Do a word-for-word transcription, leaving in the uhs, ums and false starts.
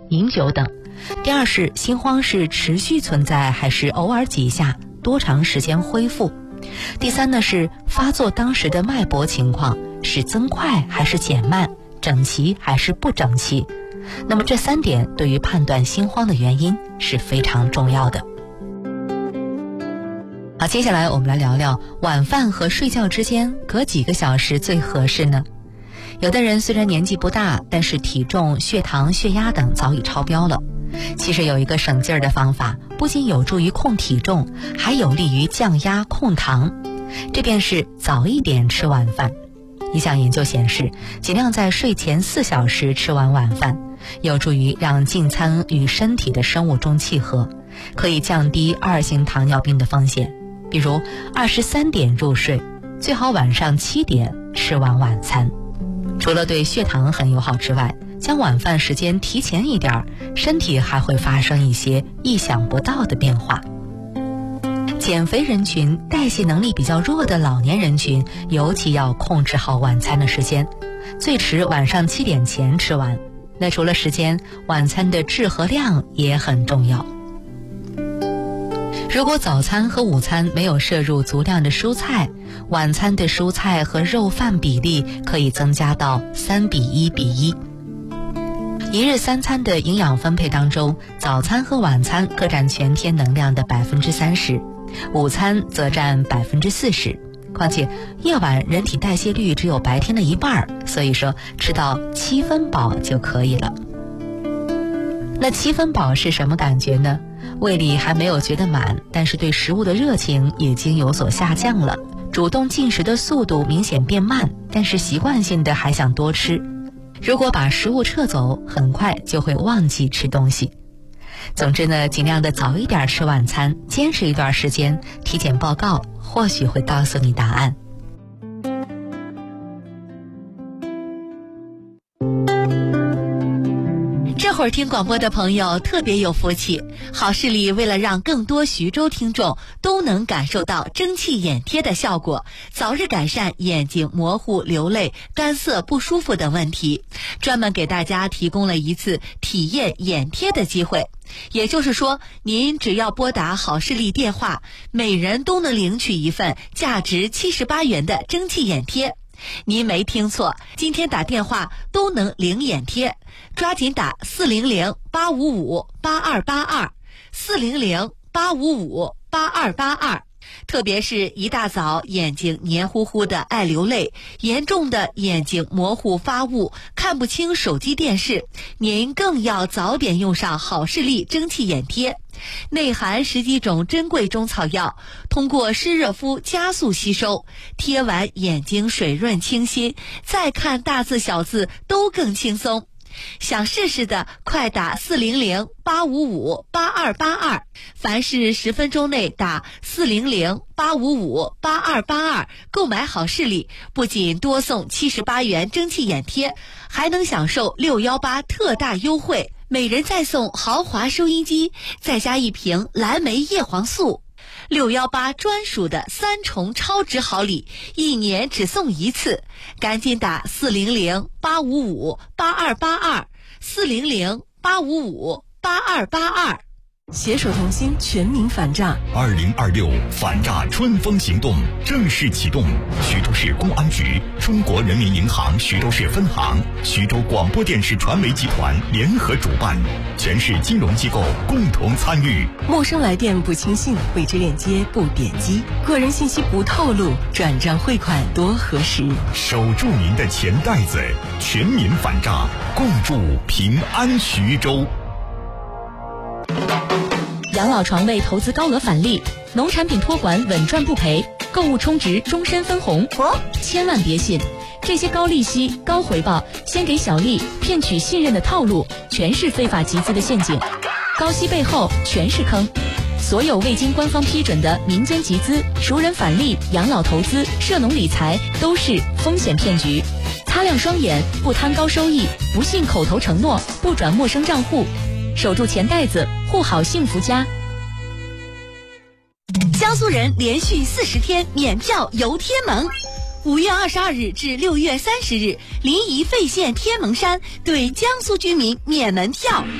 饮酒等。第二是心慌是持续存在还是偶尔几下，多长时间恢复。第三呢是发作当时的脉搏情况是增快还是减慢，整齐还是不整齐。那么这三点对于判断心慌的原因是非常重要的。好，接下来我们来聊聊晚饭和睡觉之间隔几个小时最合适呢？有的人虽然年纪不大，但是体重、血糖、血压等早已超标了。其实有一个省劲儿的方法，不仅有助于控体重，还有利于降压控糖，这便是早一点吃晚饭。一项研究显示，尽量在睡前四小时吃完晚饭，有助于让进餐与身体的生物钟契合，可以降低二型糖尿病的风险。比如二十三点入睡，最好晚上七点吃完晚餐。除了对血糖很友好之外，将晚饭时间提前一点，身体还会发生一些意想不到的变化。减肥人群、代谢能力比较弱的老年人群，尤其要控制好晚餐的时间，最迟晚上七点前吃完。那除了时间，晚餐的质和量也很重要。如果早餐和午餐没有摄入足量的蔬菜，晚餐的蔬菜和肉饭比例可以增加到三比一比一。一日三餐的营养分配当中，早餐和晚餐各占全天能量的百分之三十，午餐则占百分之四十。况且夜晚人体代谢率只有白天的一半，所以说吃到七分饱就可以了。那七分饱是什么感觉呢？胃里还没有觉得满，但是对食物的热情已经有所下降了，主动进食的速度明显变慢，但是习惯性的还想多吃。如果把食物撤走，很快就会忘记吃东西。总之呢，尽量的早一点吃晚餐，坚持一段时间，体检报告或许会告诉你答案。 这会儿听广播的朋友特别有福气，好视力为了让更多徐州听众都能感受到蒸汽眼贴的效果，早日改善眼睛模糊、流泪、干涩不舒服等问题，专门给大家提供了一次体验眼贴的机会。也就是说，您只要拨打好视力电话，每人都能领取一份价值七十八元的蒸汽眼贴。您没听错，今天打电话都能领眼贴，抓紧打四零零八五五八二八二，四零零八五五八二八二。特别是一大早眼睛黏糊糊的爱流泪，严重的眼睛模糊发雾，看不清手机电视，您更要早点用上好视力蒸汽眼贴。内含十几种珍贵中草药，通过湿热敷加速吸收，贴完眼睛水润清新，再看大字小字都更轻松。想试试的快打四零零八五五八二八二，凡是十分钟内打四零零八五五八二八二购买好视力，不仅多送七十八元蒸汽眼贴，还能享受六一八特大优惠，每人再送豪华收音机，再加一瓶蓝莓叶黄素。六一八专属的三重超值好礼，一年只送一次，赶紧打四零零八五五八二八二，四零零八五五八二八二。 携手同心，全民反诈。 二零二六反诈春风行动正式启动，徐州市公安局、中国人民银行徐州市分行、徐州广播电视传媒集团联合主办，全市金融机构共同参与。 陌生来电不轻信，未知链接不点击，个人信息不透露，转账汇款多核实。 守住您的钱袋子，全民反诈，共筑平安徐州。 养老床位投资高额返利，农产品托管稳赚不赔，购物充值终身分红。哦，千万别信，这些高利息、高回报、先给小利骗取信任的套路，全是非法集资的陷阱。高息背后全是坑。所有未经官方批准的民间集资、熟人返利、养老投资、涉农理财都是风险骗局。擦亮双眼，不贪高收益，不信口头承诺，不转陌生账户，守住钱袋子，护好幸福家。 江苏人连续四十天免票游天门，五月二十二日至六月三十日，临沂费县天门山对江苏居民免门票。